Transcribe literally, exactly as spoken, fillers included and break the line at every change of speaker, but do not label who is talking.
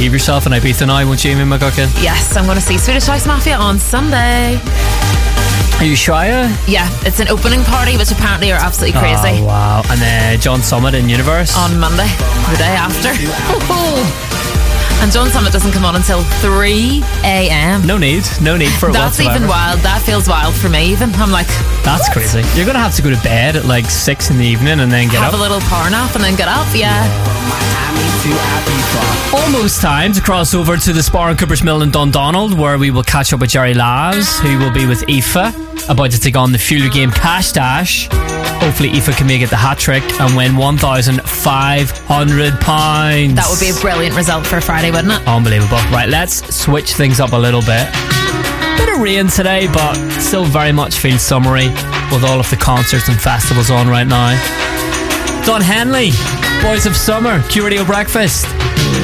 behave yourself in Ibiza now, won't you, Amy McGuckin?
Yes, I'm going to see Swedish House Mafia on Sunday.
Are you Shia?
Yeah, it's an opening party, which apparently are absolutely crazy.
Oh, wow. And then uh, John Summit in Universe?
On Monday, the day after. And John Summit doesn't come on until three a.m.
No need. No need for it
That's
whatsoever.
even wild. That feels wild for me even. I'm like,
That's
what?
crazy. You're going to have to go to bed at like six in the evening and then get
Have
up.
a little power nap and then get up, yeah.
Almost time to cross over to the Spar and Cooper's Mill in Dundonald, where we will catch up with Jerry Laz, who will be with Aoife, about to take on the Fueler Game Cash Dash. Hopefully Aoife can make it the hat trick and win one thousand five hundred pounds.
That would be a brilliant result for a Friday, wouldn't it?
Unbelievable. Right, let's switch things up a little bit. Bit of rain today, but still very much feels summery with all of the concerts and festivals on right now. Don Henley, Boys of Summer, Q Radio Breakfast.